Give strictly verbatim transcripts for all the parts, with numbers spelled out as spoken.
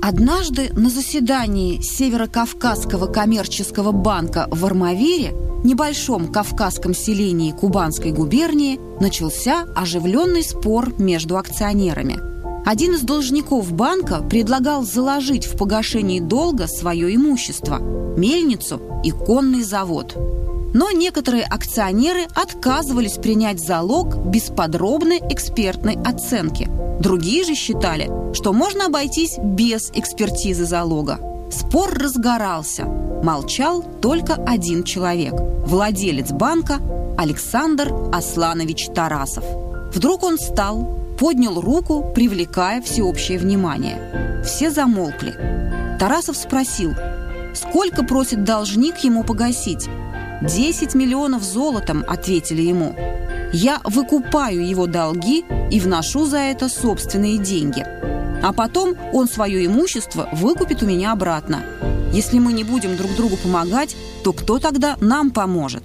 Однажды на заседании Северо-Кавказского коммерческого банка в Армавире, небольшом кавказском селении Кубанской губернии, начался оживленный спор между акционерами. Один из должников банка предлагал заложить в погашении долга свое имущество – мельницу и конный завод. Но некоторые акционеры отказывались принять залог без подробной экспертной оценки. Другие же считали, что можно обойтись без экспертизы залога. Спор разгорался. Молчал только один человек – владелец банка Александр Асланович Тарасов. Вдруг он встал, поднял руку, привлекая всеобщее внимание. Все замолкли. Тарасов спросил, сколько просит должник ему погасить. «Десять миллионов золотом», — ответили ему. «Я выкупаю его долги и вношу за это собственные деньги. А потом он свое имущество выкупит у меня обратно. Если мы не будем друг другу помогать, то кто тогда нам поможет?»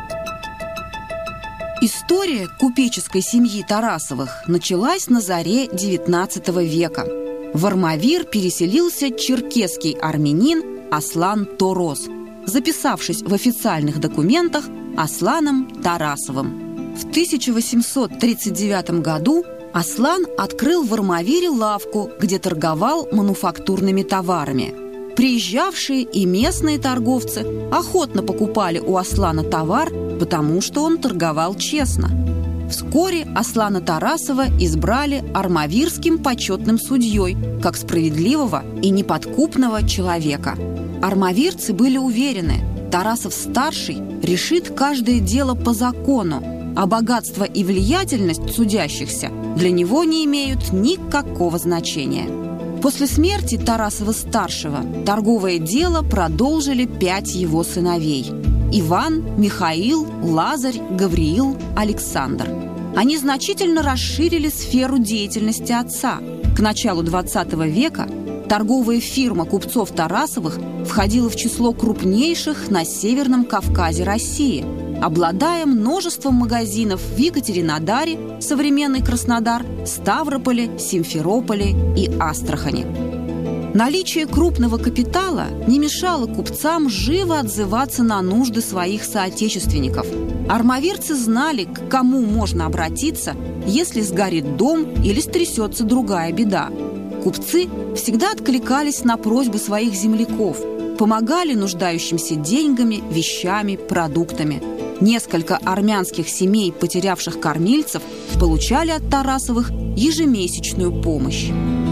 История купеческой семьи Тарасовых началась на заре девятнадцатого века. В Армавир переселился черкесский армянин Аслан Торос, записавшись в официальных документах Асланом Тарасовым. В тысяча восемьсот тридцать девятом году Аслан открыл в Армавире лавку, где торговал мануфактурными товарами. Приезжавшие и местные торговцы охотно покупали у Аслана товар, потому что он торговал честно. Вскоре Аслана Тарасова избрали армавирским почетным судьей как справедливого и неподкупного человека. Армавирцы были уверены, Тарасов-старший решит каждое дело по закону, а богатство и влиятельность судящихся для него не имеют никакого значения. После смерти Тарасова-старшего торговое дело продолжили пять его сыновей – Иван, Михаил, Лазарь, Гавриил, Александр. Они значительно расширили сферу деятельности отца. К началу двадцатого века торговая фирма купцов Тарасовых входила в число крупнейших на Северном Кавказе России, обладая множеством магазинов в Екатеринодаре, современный Краснодар, Ставрополе, Симферополе и Астрахани. Наличие крупного капитала не мешало купцам живо отзываться на нужды своих соотечественников. Армавирцы знали, к кому можно обратиться, если сгорит дом или стрясется другая беда. Купцы всегда откликались на просьбы своих земляков, помогали нуждающимся деньгами, вещами, продуктами. Несколько армянских семей, потерявших кормильцев, получали от Тарасовых ежемесячную помощь.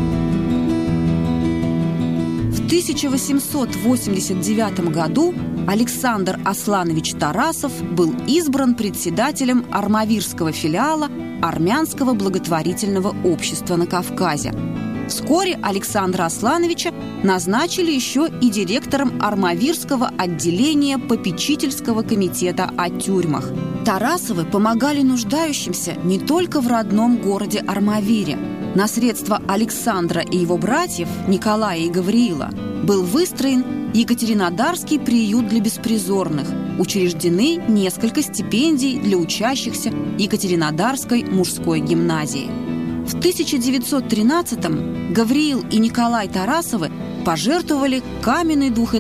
В тысяча восемьсот восемьдесят девятом году Александр Асланович Тарасов был избран председателем армавирского филиала Армянского благотворительного общества на Кавказе. Вскоре Александра Аслановича назначили еще и директором Армавирского отделения попечительского комитета о тюрьмах. Тарасовы помогали нуждающимся не только в родном городе Армавире. На средства Александра и его братьев Николая и Гавриила был выстроен Екатеринодарский приют для беспризорных, учреждены несколько стипендий для учащихся Екатеринодарской мужской гимназии. В тысяча девятьсот тринадцатом Гавриил и Николай Тарасовы пожертвовали каменный двухэтажный